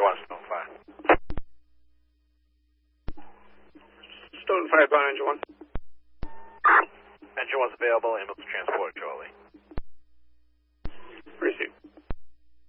1, Stone 5. Stone 5 on engine 1. Engine 1's available, ambulance transport.